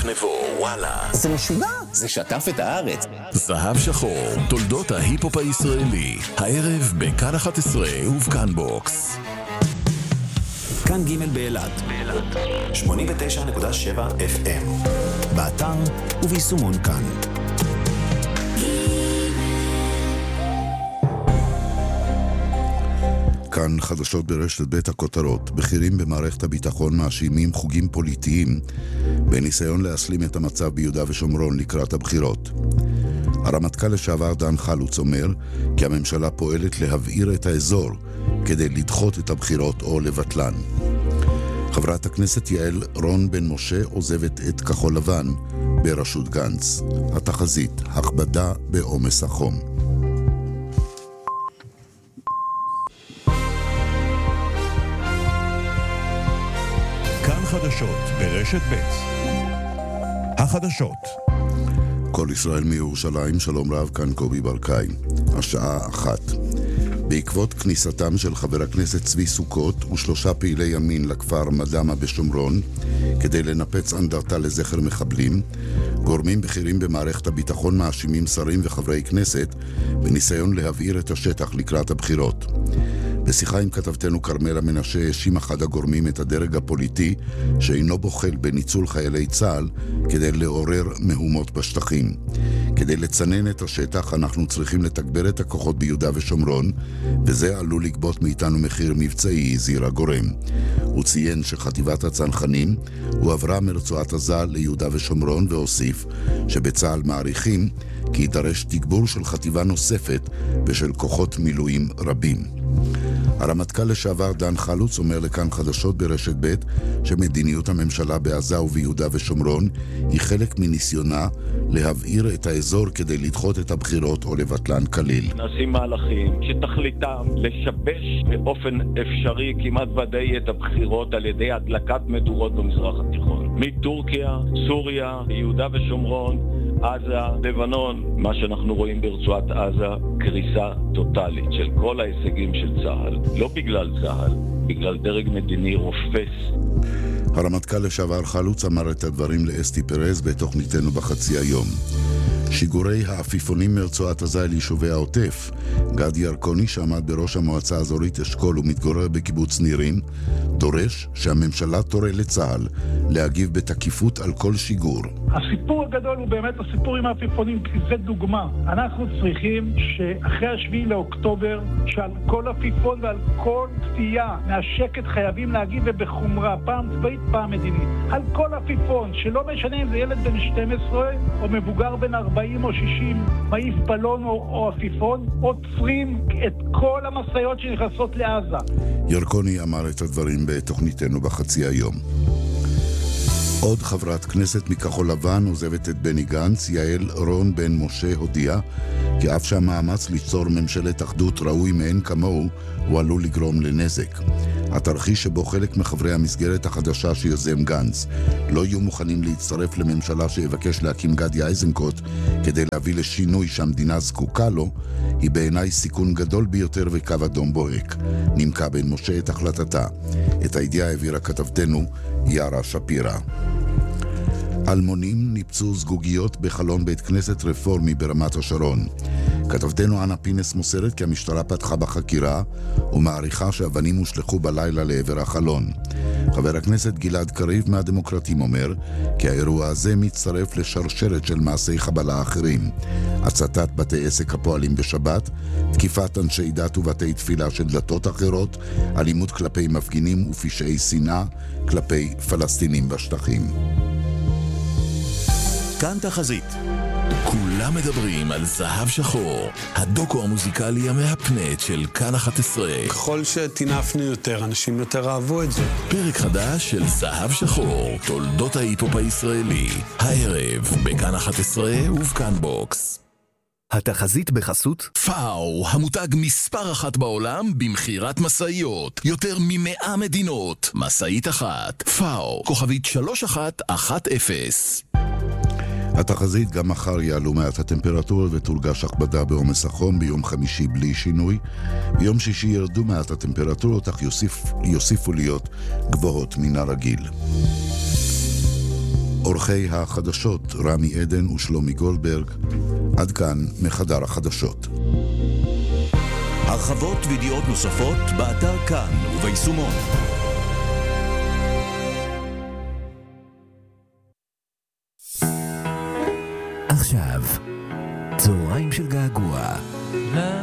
נבו, וואלה. זה משוגע, זה שטף את הארץ. זהב שחור, תולדות ההיפ-הופ הישראלי. הערב בכאן 11 ובכאן בוקס. כאן ג' באילת 89.7 FM, באתר וביישומון כאן. כאן חדשות ברשת בית הכותרות. בכירים במערכת הביטחון מאשימים חוגים פוליטיים בניסיון להסלים את המצב ביהודה ושומרון לקראת הבחירות. הרמטכ"ל לשעבר דן חלוץ אומר כי הממשלה פועלת להבעיר את האזור כדי לדחות את הבחירות או לבטלן. חברת הכנסת יעל רון בן משה עוזבת את כחול לבן בראשות גנץ. התחזית, הכבדה בעומס החום. כאן חדשות ברשת ב'. החדשות. כל ישראל מירושלים, שלום רב, כאן קובי ברקאי. השעה 1. בעקבות כניסתם של חבר הכנסת צבי סוכות ושלושה פעילי ימין לכפר מדמה בשומרון כדי לנפץ אנדרטה לזכר מחבלים, גורמים בכירים במערכת הביטחון מאשימים שרים וחברי כנסת בניסיון להבעיר את השטח לקראת הבחירות. בשיחה עם כתבתנו קרמלה מנשה האשים אחד הגורמים את הדרג הפוליטי שאינו בוחל בניצול חיילי צה"ל כדי לעורר מהומות בשטחים. כדי לצנן את השטח אנחנו צריכים לתגבר את הכוחות ביהודה ושומרון, וזה עלול לגבות מאיתנו מחיר מבצעי, הזהיר הגורם. הוא ציין שחטיבת הצנחנים הועברה מרצועת עזה ליהודה ושומרון, והוסיף שבצה"ל מעריכים כי יידרש תגבור של חטיבה נוספת ושל כוחות מילואים רבים. הרמטכ"ל לשעבר דן חלוץ אומר לכאן חדשות ברשת ב' שמדיניות הממשלה בעזה וביהודה ושומרון היא חלק מניסיונה להבעיר את האזור כדי לדחות את הבחירות או לבטלן כליל. נעשים מהלכים שתכליתם לשבש באופן אפשרי כמעט ודאי את הבחירות על ידי הדלקת מדורות במזרח התיכון. מטורקיה, סוריה, יהודה ושומרון, עזה, לבנון, מה שאנחנו רואים ברצועת עזה, קריסה טוטלית של כל ההישגים של צה"ל. לא בגלל צה"ל, בגלל דרג מדיני רופס. הרמטכ"ל לשעבר חלוץ אמר את הדברים לאסתי פרז בתוכניתנו בחצי היום. שיגורי העפיפונים מרצועת עזה אל יישובי העוטף. גדי ירקוני, שעמד בראש המועצה האזורית אשכול ומתגורר בקיבוץ נירים, דורש שהממשלה תורה לצה"ל להגיב בתקיפות על כל שיגור. הסיפור הגדול הוא באמת הסיפור עם העפיפונים, כי זה דוגמה. אנחנו צריכים שאחרי 7 לאוקטובר, שעל כל עפיפון ועל כל סטייה מהשקט חייבים להגיב ובחומרה, פעם צבאית, פעם מדינית. על כל עפיפון, שלא משנה אם זה ילד בן 12 או מבוגר בן 40 או 60, מעיף בלון או עפיפון, עוצרים את כל המשאיות שנכנסות לעזה. ירקוני אמר את הדברים בתוכניתנו בחצי היום. עוד חברת כנסת מכחול לבן עוזבת את בני גנץ. יעל רון בן משה הודיעה כי אף שהמאמץ ליצור ממשלת אחדות ראוי מאין כמוהו, הוא עלול לגרום לנזק. התרחיש שבו חלק מחברי המסגרת החדשה שיוזם גנץ לא יהיו מוכנים להצטרף לממשלה שיבקש להקים גדי איזנקוט כדי להביא לשינוי שהמדינה זקוקה לו, היא בעיניי סיכון גדול ביותר וקו אדום בוהק. נימקה בן משה את החלטתה. את הידיעה העבירה כתבתנו יערה שפירא. אלמונים ניפצו זגוגיות בחלון בית כנסת רפורמי ברמת השרון. כתבתנו אנה פינס מוסרת כי המשטרה פתחה בחקירה ומעריכה שאבנים הושלחו בלילה לעבר החלון. חבר הכנסת גלעד קריב מהדמוקרטים אומר כי האירוע הזה מצטרף לשרשרת של מעשי חבלה אחרים. הצתת בתי עסק הפועלים בשבת, תקיפת אנשי דת ובתי תפילה של דתות אחרות, אלימות כלפי מפגינים ופשעי שנאה כלפי פלסטינים בשטחים. כאן תחזית. כולם מדברים על זהב שחור, הדוקו המוזיקלי המהפנט של כאן 11. ככל שתינפנו יותר, אנשים יותר אהבו את זה. פרק חדש של זהב שחור, תולדות ההיפ-הופ הישראלי. הערב בכאן 11 ובכאן בוקס. התחזית בחסות פאו, המותג מספר 1 בעולם במחירת מסעיות. יותר מ100 מדינות. מסעית אחת. פאו, כוכבית 3110. התחזית גם מחר יעלו מעט הטמפרטורות ותורגש הכבדה בעומס החום. ביום חמישי בלי שינוי. ביום שישי ירדו מעט הטמפרטורות, אך יוסיפו להיות גבוהות מן הרגיל. עורכי החדשות רמי עדן ושלומי גולדברג. עד כאן מחדר החדשות. הרחבות וידיעות נוספות באתר כאן וביישומון. עכשיו, צהריים של געגוע.